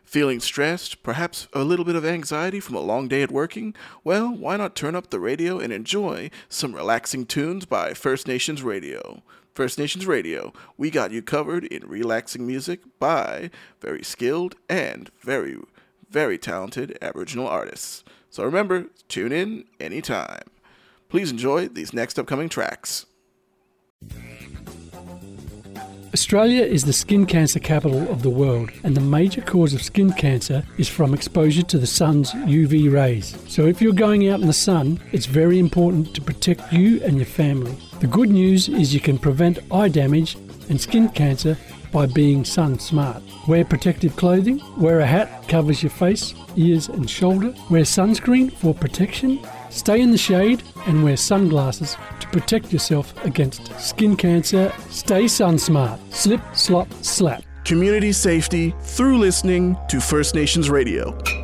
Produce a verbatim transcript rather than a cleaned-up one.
Feeling stressed, perhaps a little bit of anxiety from a long day at working? Well, why not turn up the radio and enjoy some relaxing tunes by First Nations Radio? First Nations Radio, we got you covered in relaxing music by very skilled and very, very talented Aboriginal artists. So remember, tune in anytime. Please enjoy these next upcoming tracks. Australia is the skin cancer capital of the world, and the major cause of skin cancer is from exposure to the sun's U V rays. So if you're going out in the sun, it's very important to protect you and your family. The good news is you can prevent eye damage and skin cancer by being sun smart. Wear protective clothing, wear a hat that covers your face, ears and shoulder, wear sunscreen for protection, stay in the shade and wear sunglasses to protect yourself against skin cancer. Stay sun smart. Slip, slop, slap. Community safety through listening to First Nations Radio.